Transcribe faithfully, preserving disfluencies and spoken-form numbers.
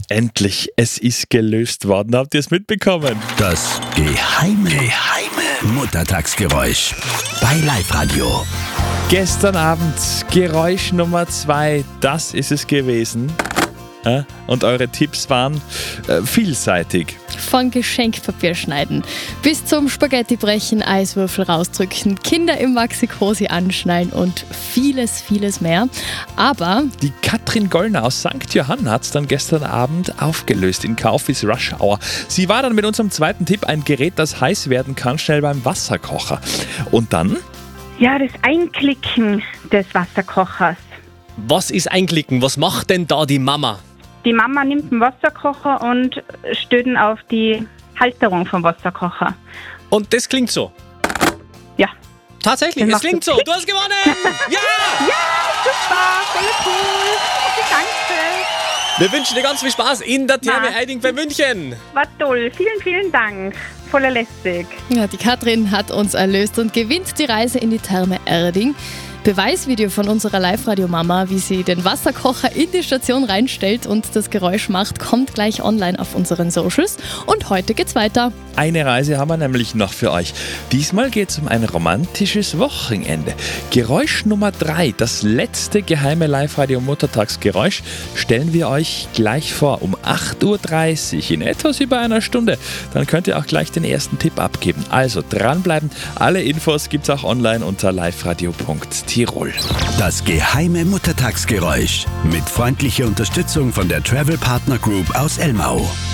Endlich, es ist gelöst worden. Habt ihr es mitbekommen? Das geheime, geheime Muttertagsgeräusch bei Live-Radio. Gestern Abend Geräusch Nummer zwei, das ist es gewesen. Und eure Tipps waren äh, vielseitig. Von Geschenkpapier schneiden bis zum Spaghetti brechen, Eiswürfel rausdrücken, Kinder im Maxi-Cosi anschnallen und vieles, vieles mehr. Aber die Katrin Gollner aus Sankt Johann hat es dann gestern Abend aufgelöst in Kaufis Rush Hour. Sie war dann mit unserem zweiten Tipp ein Gerät, das heiß werden kann, schnell beim Wasserkocher. Und dann? Ja, das Einklicken des Wasserkochers. Was ist Einklicken? Was macht denn da die Mama? Die Mama nimmt den Wasserkocher und stellt ihn auf die Halterung vom Wasserkocher. Und das klingt so? Ja. Tatsächlich, Dann es macht klingt es so. Klick. Du hast gewonnen! Ja! Ja, super, voll cool. Danke. Wir wünschen dir ganz viel Spaß in der Therme Na. Eiding bei München. War toll. Vielen, vielen Dank. Voller lässig. ja, die Katrin hat uns erlöst und gewinnt die Reise in die Therme Erding. Beweisvideo von unserer Live-Radio-Mama, wie sie den Wasserkocher in die Station reinstellt und das Geräusch macht, kommt gleich online auf unseren Socials. Und heute geht's weiter. Eine Reise haben wir nämlich noch für euch. Diesmal geht es um ein romantisches Wochenende. Geräusch Nummer drei, das letzte geheime Live-Radio-Muttertagsgeräusch, stellen wir euch gleich vor um acht Uhr dreißig, in etwas über einer Stunde. Dann könnt ihr auch gleich den ersten Tipp abgeben. Also dranbleiben. Alle Infos gibt's auch online unter liveradio punkt tirol. Das geheime Muttertagsgeräusch mit freundlicher Unterstützung von der Travel Partner Group aus Elmau.